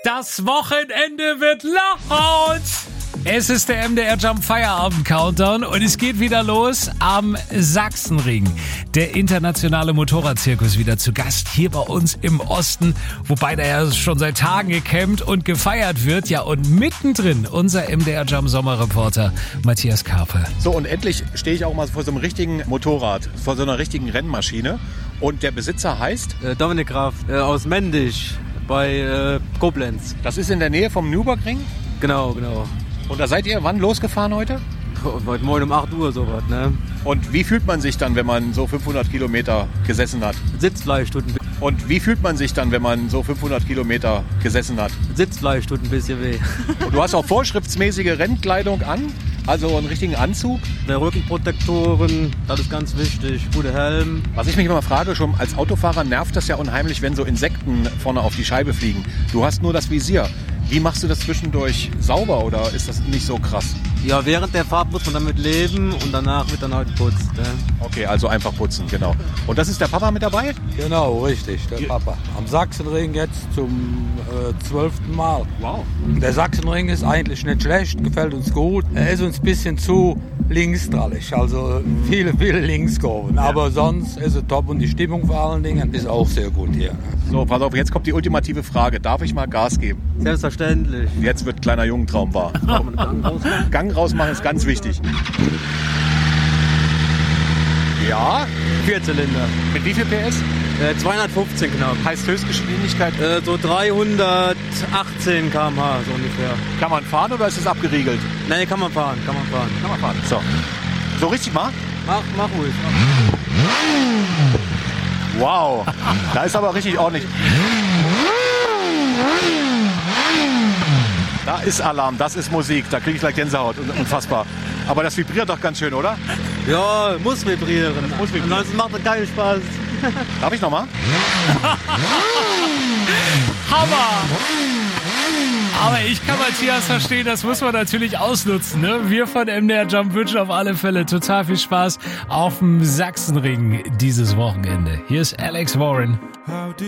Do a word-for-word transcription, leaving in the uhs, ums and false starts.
Das Wochenende wird laut. Es ist der M D R Jump Feierabend Countdown und es geht wieder los am Sachsenring. Der internationale Motorradzirkus wieder zu Gast hier bei uns im Osten, wobei der ja schon seit Tagen gecampt und gefeiert wird. Ja, und mittendrin unser M D R Jump Sommerreporter Matthias Karpe. So, und endlich stehe ich auch mal vor so einem richtigen Motorrad, vor so einer richtigen Rennmaschine. Und der Besitzer heißt? Äh, Dominik Graf äh, aus Mendig bei äh, Koblenz. Das ist in der Nähe vom Nürburgring? Genau, genau. Und da seid ihr wann losgefahren heute? Heute Morgen um acht Uhr sowas, ne? Und wie fühlt man sich dann, wenn man so fünfhundert Kilometer gesessen hat? Sitzfleisch tut ein bisschen. Und wie fühlt man sich dann, wenn man so fünfhundert Kilometer gesessen hat? Sitzfleisch tut ein bisschen weh. Und du hast auch vorschriftsmäßige Rennkleidung an, also einen richtigen Anzug. Der Rückenprotektoren, das ist ganz wichtig. Guter Helm. Was ich mich immer frage, schon als Autofahrer nervt das ja unheimlich, wenn so Insekten vorne auf die Scheibe fliegen. Du hast nur das Visier. Wie machst du das zwischendurch sauber oder ist das nicht so krass? Ja, während der Fahrt muss man damit leben und danach wird dann halt geputzt. Ne? Okay, also einfach putzen, genau. Und das ist der Papa mit dabei? Genau, richtig, der Papa. Am Sachsenring jetzt zum äh, zwölften Mal. Wow. Der Sachsenring ist eigentlich nicht schlecht, gefällt uns gut. Er ist uns ein bisschen zu linksdrallig, also viele, viele Linkskurven. Ja. Aber sonst ist er top und die Stimmung vor allen Dingen ist auch sehr gut hier. So, pass auf, jetzt kommt die ultimative Frage. Darf ich mal Gas geben? Selbstverständlich. Jetzt wird kleiner Jungentraum wahr. Gang rausmachen? Gang rausmachen ist ganz wichtig. Ja, Vierzylinder. mit wie viel P S? Äh, zweihundertfünfzehn knapp. Heißt Höchstgeschwindigkeit. Äh, so dreihundertachtzehn Kilometer pro Stunde so ungefähr. Kann man fahren oder ist es abgeriegelt? Nein, kann man fahren, kann man fahren. Kann man fahren. So, so richtig mal? Mach, mach ruhig. Wow, da ist aber richtig ordentlich. Da ist Alarm, das ist Musik, da kriege ich gleich Gänsehaut, unfassbar. Aber das vibriert doch ganz schön, oder? Ja, muss vibrieren. Muss vibrieren. Ansonsten macht das keinen Spaß. Darf ich nochmal? Hammer! Aber ich kann Matthias verstehen, das muss man natürlich ausnutzen. Ne? Wir von M D R Jump wünschen auf alle Fälle total viel Spaß auf dem Sachsenring dieses Wochenende. Hier ist Alex Warren.